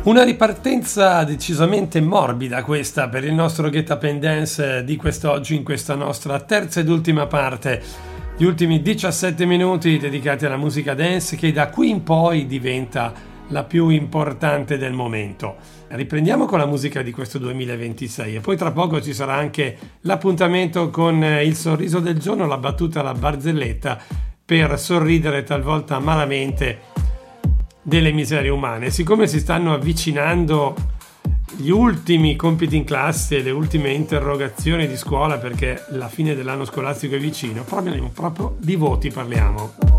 Una ripartenza decisamente morbida questa per il nostro Get Up and Dance di quest'oggi in questa nostra terza ed ultima parte. Gli ultimi 17 minuti dedicati alla musica dance che da qui in poi diventa la più importante del momento. Riprendiamo con la musica di questo 2026 e poi tra poco ci sarà anche l'appuntamento con il sorriso del giorno, la battuta alla barzelletta per sorridere talvolta malamente delle miserie umane. Siccome si stanno avvicinando gli ultimi compiti in classe, le ultime interrogazioni di scuola perché la fine dell'anno scolastico è vicino, proprio di voti parliamo.